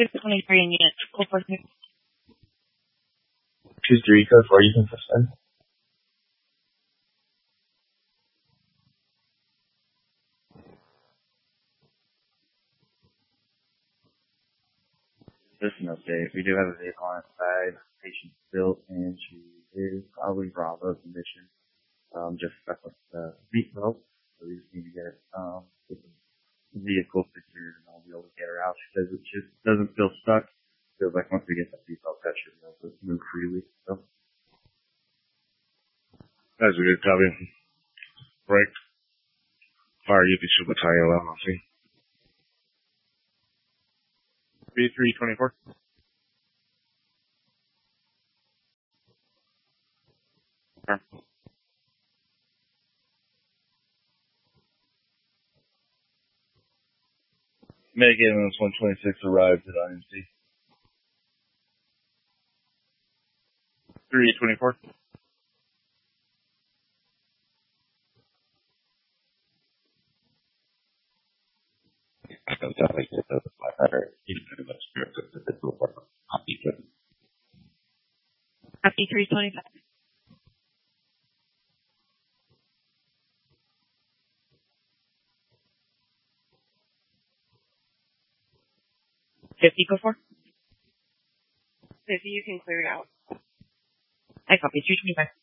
623 in units. Code 4. 2-3, code 4, you can suspend. Just an update. We do have a vehicle on its side. Patient's built, and she is probably Bravo condition. Just stuck with the seat belt. So we just need to get the vehicle secured, and I'll be able to get her out. She says it just doesn't feel stuck. Feels like once we get the seat belt, that should be able to move freely. So. That's a good copy. Break. Fire UP Super Tire LLC. B324. Make ambulance 126 arrived at IMC. 324. I can definitely get those 500. Even if it's spiritual, it's will work. Copy 325. Code 4. 50, you can clear it out. I copy 325.